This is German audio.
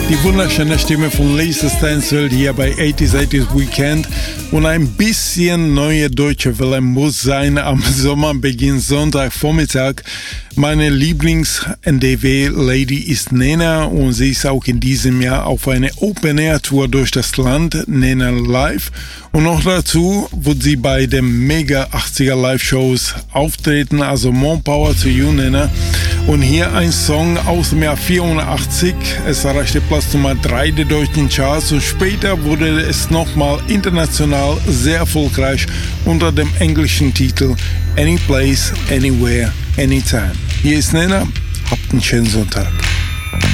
Die wunderschöne Stimme von Lisa Stansfield hier bei 80s Weekend. Und ein bisschen neue deutsche Welle muss sein am Sommerbeginn Sonntagvormittag. Meine Lieblings-NDW-Lady ist Nena und sie ist auch in diesem Jahr auf eine Open-Air-Tour durch das Land, Nena Live. Und noch dazu wird sie bei den Mega 80er Live-Shows auftreten, also more power to you, Nena. Und hier ein Song aus dem Jahr 84. Es erreichte Platz Nummer 3 der deutschen Charts und später wurde es nochmal international sehr erfolgreich unter dem englischen Titel Any Place, Anywhere, Anytime. Hier ist Nena, habt einen schönen Sonntag.